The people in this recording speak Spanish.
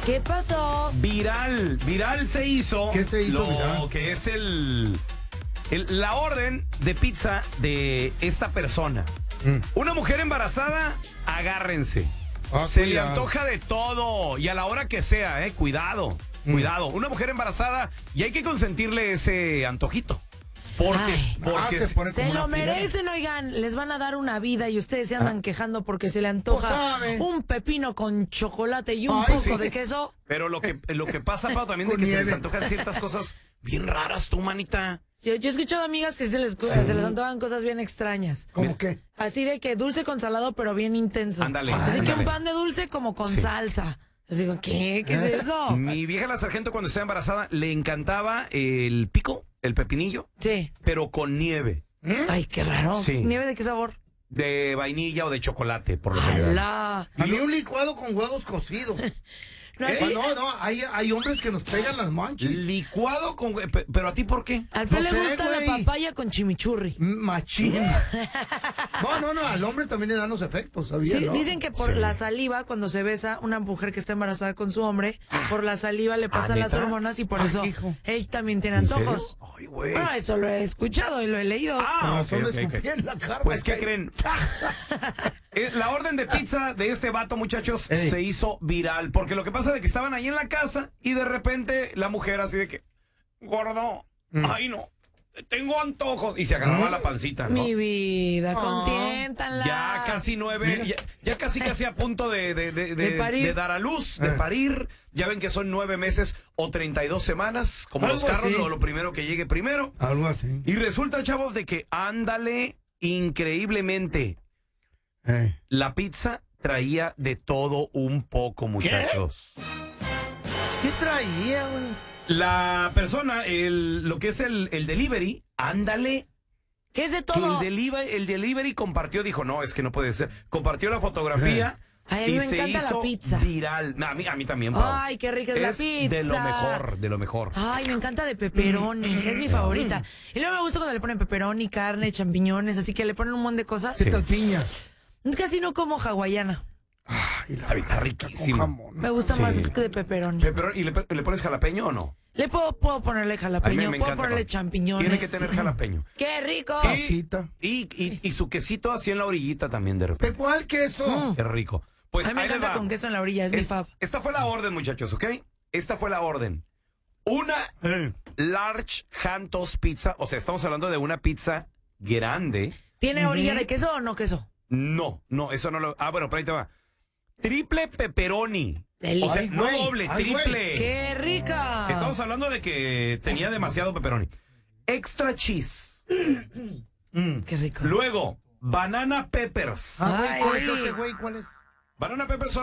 ¿Qué pasó? Viral se hizo. ¿Qué se hizo lo viral? que es la orden de pizza de esta persona. Una mujer embarazada, agárrense. Se le antoja de todo y a la hora que sea, cuidado. Cuidado. Una mujer embarazada y hay que consentirle ese antojito. Porque se pone Se como lo una fila. merecen, oigan. Les van a dar una vida y ustedes se andan quejando porque se le antoja sabe. un pepino con chocolate y un Ay, poco sí. de queso. Pero lo que pasa, Pau, también de Con que se les nieve. antojan ciertas cosas bien raras, tú, manita. Yo he escuchado amigas que se les antojan cosas bien extrañas. ¿Cómo qué? Así de que dulce con salado, pero bien intenso. Ándale. Así que ándale. un pan de dulce como con salsa. Así digo, ¿qué? ¿Qué es eso? Mi vieja la sargento cuando estaba embarazada le encantaba el pico, el pepinillo, Sí. pero con nieve. Ay, qué raro. Sí. ¿Nieve de qué sabor? De vainilla o de chocolate, por lo general. ¡Hala! A mí un licuado con huevos cocidos. No, Hay hombres que nos pegan las manchas. Licuado con... Pero a ti, ¿por qué? Al Alfredo No le sé, gusta la güey. papaya con chimichurri. Machín. No, al hombre también le dan los efectos, ¿sabías? Sí, no? dicen que por Sí. la saliva, cuando se besa una mujer que está embarazada con su hombre, por la saliva le pasan las ¿neta? hormonas y por eso hijo. él también tiene ¿En serio? antojos. Ay, güey. Bueno, eso lo he escuchado y lo he leído. Con Ah, razón ok, le ok, escupí ok. en la cara. Pues, ¿qué creen? La orden de pizza de este vato, muchachos, se hizo viral. Porque lo que pasa es que estaban ahí en la casa y de repente la mujer así de que, gordo, ay no, tengo antojos. Y se agarraba la pancita, ¿no? Mi vida, consiéntanla. Ya casi 9, ya casi a punto De parir. de dar a luz, de parir. Ya ven que son 9 meses o 32 semanas, como los Algo carros, así. lo primero que llegue primero. Algo así. Y resulta, chavos, de que ándale increíblemente. La pizza traía de todo un poco, muchachos. ¿Qué traía, güey? La persona, lo que es el delivery, ándale. ¿Qué es de Que todo? el delivery compartió, dijo, no, es que no puede ser. Compartió la fotografía Ay, a mí y me se encanta la hizo pizza. viral. No, a mí también, Pau. Ay, qué rica es la pizza. de lo mejor, de lo mejor. Ay, me encanta de pepperoni, es mi favorita. Y luego me gusta cuando le ponen pepperoni, carne, champiñones, así que le ponen un montón de cosas. ¿Qué tal piña? Casi no como hawaiana. Ay, Está riquísimo. con jamón. Me gusta Sí. más es que de pepperoni. ¿Y le pones jalapeño o no? Puedo ponerle A mí jalapeño, me puedo encanta, ponerle Pau. champiñones. Tiene que tener jalapeño. ¡Qué rico! Pasita. Y su quesito así en la orillita también de ¿De repente. cuál queso? Qué rico. Pues A mí me ahí les encanta va. con queso en la orilla, es mi fab. Esta fue la orden, muchachos, ¿ok? Esta fue la orden. Una large hand toast pizza, o sea, estamos hablando de una pizza grande. ¿Tiene orilla de queso o no queso? No, eso no lo... Ah, bueno, pero ahí te va. Triple pepperoni. Deli. O sea, Ay, no güey, doble, ay, güey. triple. ¡Qué rica! Estamos hablando de que tenía demasiado pepperoni. Extra cheese. ¡Qué rico! Luego, banana peppers. Ah, güey, ¿cuál es Ay. ese, güey? ¿Cuál es? Banana peppers son